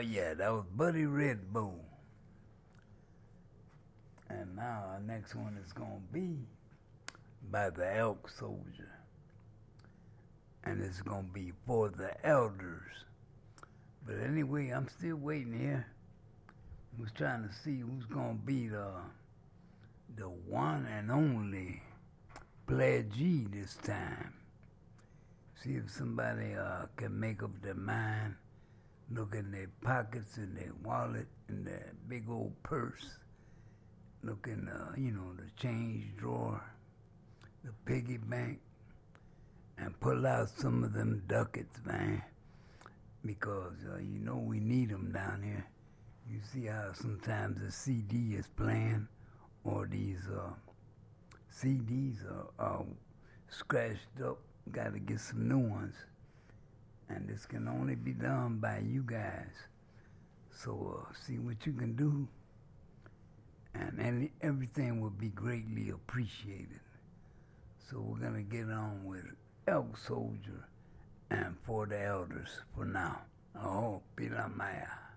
yeah, that was Buddy Red Bull. And now our next one is going to be by the Elk Soldier. And it's going to be For the Elders. But anyway, I'm still waiting here. I was trying to see who's going to be the one and only pledgee this time. See if somebody can make up their mind, look in their pockets and their wallet and their big old purse, look in the change drawer, the piggy bank, and pull out some of them ducats, man, because we need them down here. You see how sometimes the CD is playing, or these CDs are scratched up. Got to get some new ones, and this can only be done by you guys. So see what you can do, and everything will be greatly appreciated. So we're gonna get on with Elk Soldier and For the Elders for now. Oh, Pila Maya.